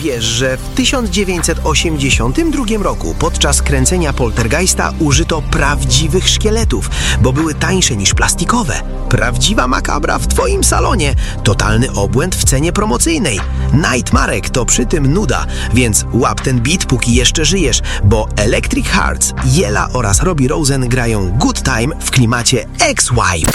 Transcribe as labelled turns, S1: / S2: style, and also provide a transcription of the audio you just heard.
S1: wiesz, że w 1982 roku podczas kręcenia Poltergeista użyto prawdziwych szkieletów, bo były tańsze niż plastikowe? Prawdziwa makabra w twoim salonie. Totalny obłęd w cenie promocyjnej. Nightmarek to przy tym nuda, więc łap ten beat, póki jeszcze żyjesz, bo Electric Hearts, Jela oraz Robbie Rosen grają Good Time w klimacie Ex-Wife.